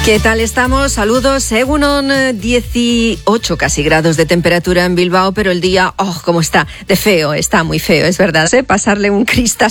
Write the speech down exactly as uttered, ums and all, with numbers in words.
¿Qué tal estamos? Saludos. Según dieciocho casi grados de temperatura en Bilbao, pero el día, oh, cómo está de feo, está muy feo, es verdad. ¿eh? Pasarle un cristal